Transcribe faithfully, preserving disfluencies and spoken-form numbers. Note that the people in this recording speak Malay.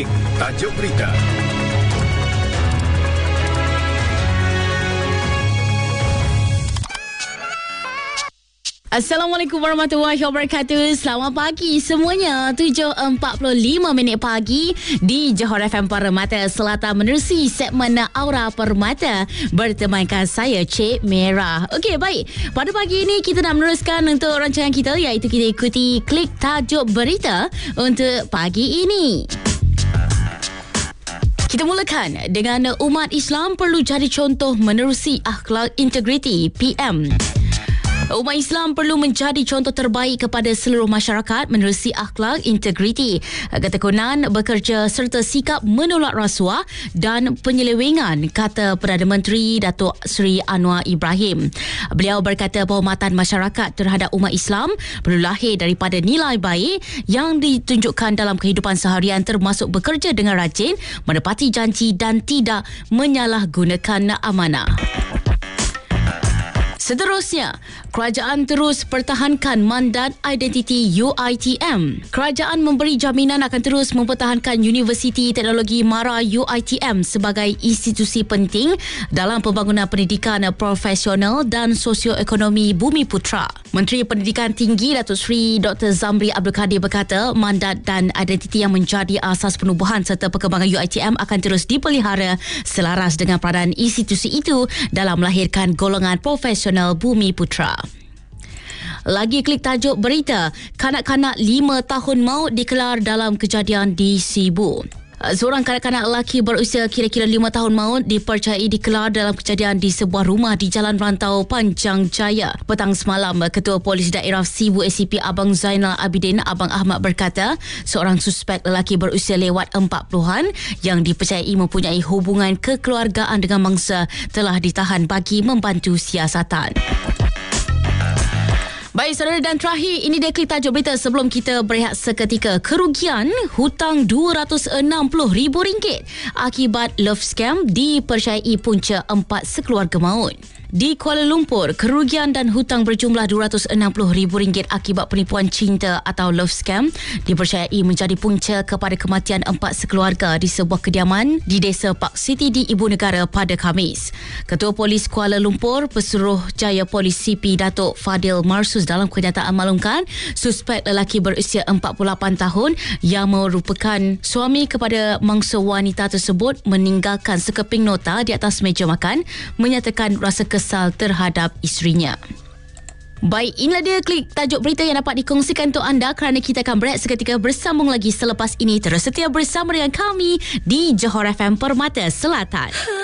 Klik tajuk berita. Assalamualaikum warahmatullahi wabarakatuh. Selamat pagi semuanya. tujuh empat puluh lima minit pagi di Johor F M Permata Selatan menerusi segmen Aura Permata bertemankan saya Cik Merah. Okey, baik. Pada pagi ini kita nak meneruskan untuk rancangan kita, iaitu kita ikuti Klik Tajuk Berita untuk pagi ini. Kita mulakan dengan umat Islam perlu jadi contoh menerusi akhlak integriti P M. Umat Islam perlu menjadi contoh terbaik kepada seluruh masyarakat menerusi akhlak integriti, ketekunan bekerja serta sikap menolak rasuah dan penyelewengan, kata Perdana Menteri Datuk Seri Anwar Ibrahim. Beliau berkata penghormatan masyarakat terhadap umat Islam perlu lahir daripada nilai baik yang ditunjukkan dalam kehidupan seharian, termasuk bekerja dengan rajin, menepati janji dan tidak menyalahgunakan amanah. Seterusnya, kerajaan terus pertahankan mandat identiti U I T M. Kerajaan memberi jaminan akan terus mempertahankan Universiti Teknologi Mara U I T M sebagai institusi penting dalam pembangunan pendidikan profesional dan sosioekonomi Bumiputera. Menteri Pendidikan Tinggi Datuk Seri Doktor Zamri Abdul Kadir berkata mandat dan identiti yang menjadi asas penubuhan serta perkembangan U I T M akan terus dipelihara selaras dengan peranan institusi itu dalam melahirkan golongan profesional Bumiputera. Lagi klik tajuk berita, kanak-kanak lima tahun maut dikelar dalam kejadian di Sibu. Seorang kanak-kanak lelaki berusia kira-kira lima tahun maut dipercayai dikelar dalam kejadian di sebuah rumah di Jalan Rantau Panjang Jaya. Petang semalam, Ketua Polis Daerah Sibu A C P Abang Zainal Abidin Abang Ahmad berkata seorang suspek lelaki berusia lewat empat puluhan yang dipercayai mempunyai hubungan kekeluargaan dengan mangsa telah ditahan bagi membantu siasatan. Baik saudara, dan terakhir ini dia klik tajuk berita sebelum kita berehat seketika. Kerugian hutang dua ratus enam puluh ribu ringgit akibat love scam dipercayai punca empat sekeluarga maut. Di Kuala Lumpur, kerugian dan hutang berjumlah dua ratus enam puluh ribu ringgit akibat penipuan cinta atau love scam dipercayai menjadi punca kepada kematian empat sekeluarga di sebuah kediaman di Desa Park City di Ibu Negara pada Khamis. Ketua Polis Kuala Lumpur, Pesuruhjaya Polis C P Datuk Fadil Marsus dalam kenyataan maklumkan suspek lelaki berusia empat puluh lapan tahun yang merupakan suami kepada mangsa wanita tersebut meninggalkan sekeping nota di atas meja makan, menyatakan rasa kesal terhadap isterinya. Baik, inilah dia klik tajuk berita yang dapat dikongsikan untuk anda kerana kita akan berehat seketika, bersambung lagi selepas ini. Terus setia bersama dengan kami di Johor F M Permata Selatan.